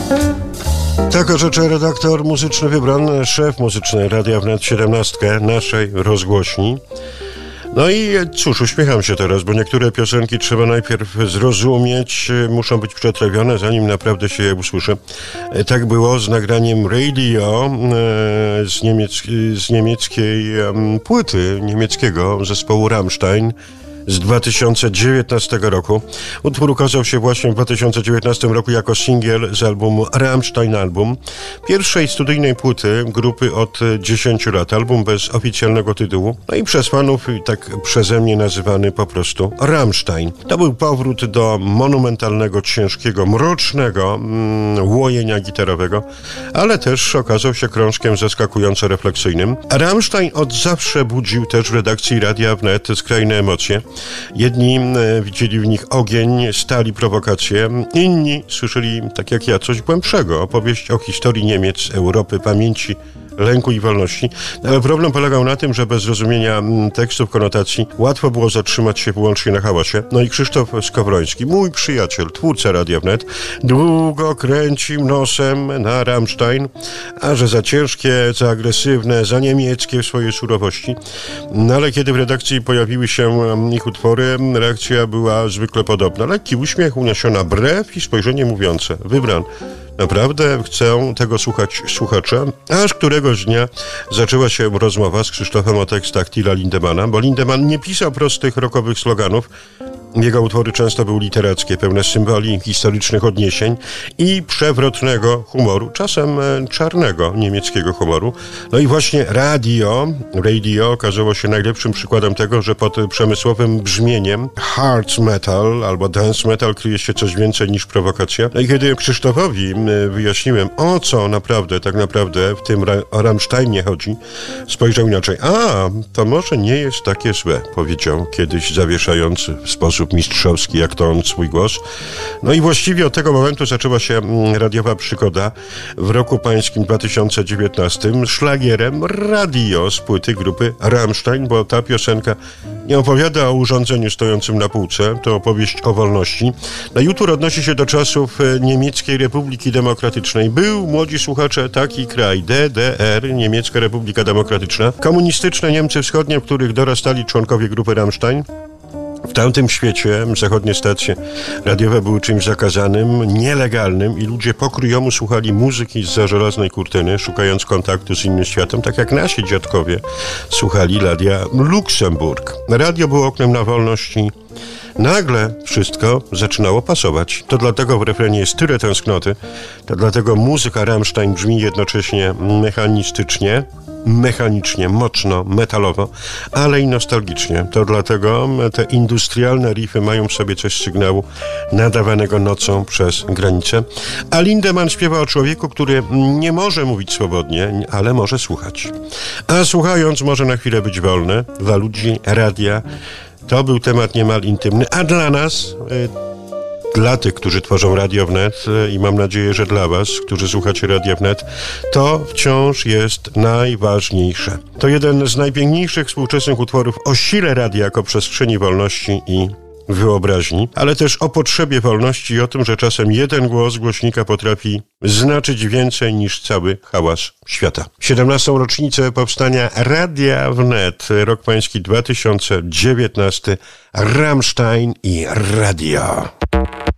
Tak orzecza redaktor muzyczny wybrany, szef muzycznej Radia Wnet 17 naszej rozgłośni. No i cóż, uśmiecham się teraz, bo niektóre piosenki trzeba najpierw zrozumieć, muszą być przetrawione, zanim naprawdę się je usłyszy. Tak było z nagraniem Radio z niemieckiej płyty niemieckiego zespołu Rammstein z 2019 roku. Utwór ukazał się właśnie w 2019 roku jako singiel z albumu Rammstein Album, pierwszej studyjnej płyty grupy od 10 lat. Album bez oficjalnego tytułu, no i przez fanów tak przeze mnie nazywany po prostu Rammstein. To był powrót do monumentalnego, ciężkiego, mrocznego łojenia gitarowego, ale też okazał się krążkiem zaskakująco refleksyjnym. Rammstein od zawsze budził też w redakcji Radia Wnet skrajne emocje. Jedni widzieli w nich ogień, stali prowokacje, inni słyszeli, tak jak ja, coś głębszego, opowieść o historii Niemiec, Europy, pamięci, lęku i wolności. Ale problem polegał na tym, że bez rozumienia tekstów, konotacji łatwo było zatrzymać się wyłącznie na hałasie. No i Krzysztof Skowroński, mój przyjaciel, twórca Radia Wnet, długo kręcił nosem na Rammstein, a że za ciężkie, za agresywne, za niemieckie w swojej surowości. No ale kiedy w redakcji pojawiły się ich utwory, reakcja była zwykle podobna. Lekki uśmiech, uniesiona brew i spojrzenie mówiące: wybran. Naprawdę chcą tego słuchać słuchacze, aż któregoś dnia zaczęła się rozmowa z Krzysztofem o tekstach Tilla Lindemana, bo Lindemann nie pisał prostych rockowych sloganów. Jego utwory często były literackie, pełne symboli, historycznych odniesień i przewrotnego humoru, czasem czarnego niemieckiego humoru. No i właśnie radio okazało się najlepszym przykładem tego, że pod przemysłowym brzmieniem hard metal albo dance metal kryje się coś więcej niż prowokacja. No i kiedy Krzysztofowi wyjaśniłem, o co tak naprawdę w tym Rammsteinie chodzi, spojrzał inaczej. To może nie jest takie złe, powiedział kiedyś, zawieszając w sposób mistrzowski, jak to on, swój głos. No i właściwie od tego momentu zaczęła się radiowa przygoda w roku pańskim 2019 szlagierem Radio z płyty grupy Rammstein, bo ta piosenka nie opowiada o urządzeniu stojącym na półce, to opowieść o wolności. No i utwór odnosi się do czasów Niemieckiej Republiki Demokratycznej. Był, młodzi słuchacze, taki kraj, DDR, Niemiecka Republika Demokratyczna, komunistyczne Niemcy Wschodnie, w których dorastali członkowie grupy Rammstein. W tamtym świecie zachodnie stacje radiowe były czymś zakazanym, nielegalnym i ludzie pokryjomu słuchali muzyki zza żelaznej kurtyny, szukając kontaktu z innym światem, tak jak nasi dziadkowie słuchali Radia Luksemburg. Radio było oknem na wolność i nagle wszystko zaczynało pasować. To dlatego w refrenie jest tyle tęsknoty, to dlatego muzyka Rammstein brzmi jednocześnie mechanicznie, mocno, metalowo, ale i nostalgicznie. To dlatego te industrialne riffy mają w sobie coś z sygnału nadawanego nocą przez granicę. A Lindemann śpiewa o człowieku, który nie może mówić swobodnie, ale może słuchać. A słuchając może na chwilę być wolny. Dla ludzi radia to był temat niemal intymny, a dla nas, dla tych, którzy tworzą Radio Wnet i mam nadzieję, że dla was, którzy słuchacie Radia Wnet, to wciąż jest najważniejsze. To jeden z najpiękniejszych współczesnych utworów o sile radia jako przestrzeni wolności i wyobraźni, ale też o potrzebie wolności i o tym, że czasem jeden głos głośnika potrafi znaczyć więcej niż cały hałas świata. 17. rocznicę powstania Radia Wnet, rok pański 2019, Rammstein i radio.